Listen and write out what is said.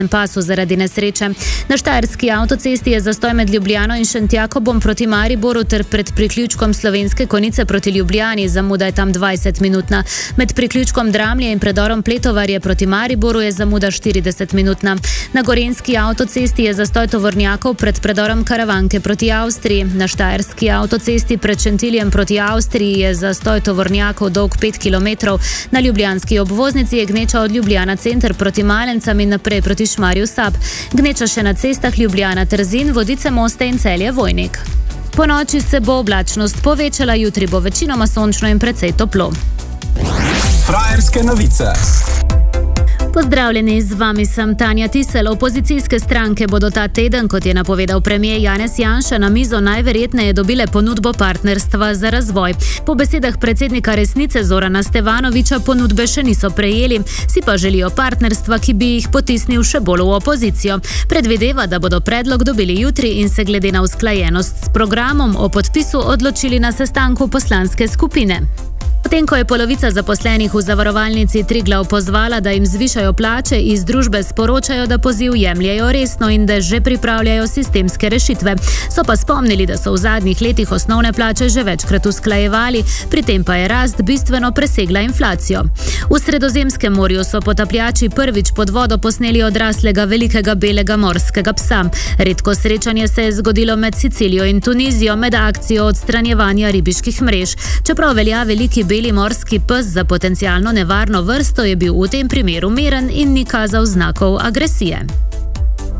pasu zaradi nesreče. Na štajerski avtocesti je zastoj med Ljubljano in Šentjakobom proti Mariboru ter pred priključkom Slovenske Konjice proti Ljubljani, zamuda je tam 20-minutna. Med priključkom Dramlje in predorom Pletovarje proti Mariboru je zamuda 40-minutna. Na gorenjski avtocesti je zastoj tovornjakov pred predorom Karavanke proti Avstriji. Na štajerski avtocesti pred Šentiljem proti Avstriji je zastoj tovornjakov dolg 5 km. Na ljubljanski obvoznici je gneča od Ljubljana center proti Malencam in naprej proti Šmarju Sab. Gneča še na cestah Ljubljana Trzin, Vodice Moste in Celje Vojnik. Po noči se bo oblačnost povečala, jutri bo večinoma sončno in precej toplo. Frajerske novice. Pozdravljeni, z vami sem Tanja Tisel. Opozicijske stranke bodo ta teden, kot je napovedal premier Janez Janša, na mizo najverjetneje dobile ponudbo partnerstva za razvoj. Po besedah predsednika Resnice Zorana Stevanovića ponudbe še niso prejeli, si pa želijo partnerstva, ki bi jih potisnil še bolj v opozicijo. Predvideva, da bodo predlog dobili jutri in se glede na usklajenost s programom o podpisu odločili na sestanku poslanske skupine. Potem, ko je polovica zaposlenih v zavarovalnici Triglav pozvala, da jim zvišajo plače, iz družbe sporočajo, da poziv jemljejo resno in da že pripravljajo sistemske rešitve. So pa spomnili, da so v zadnjih letih osnovne plače že večkrat usklajevali, pri tem pa je rast bistveno presegla inflacijo. V Sredozemskem morju so potapljači prvič pod vodo posneli odraslega velikega belega morskega psa. Redko srečanje se je zgodilo med Sicilijo in Tunizijo med akcijo odstranjevanja ribiških mrež. Čeprav velja veliki beli morski pes za potencialno nevarno vrsto, je bil v tem primeru miren in ni kazal znakov agresije.